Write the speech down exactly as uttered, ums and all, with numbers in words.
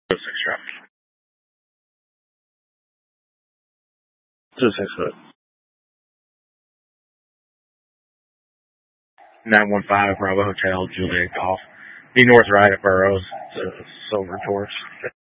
Six traffic. Two six foot. Nine one five Bravo Hotel, Juliet Golf. Be north right of Burroughs. It's a silver Taurus.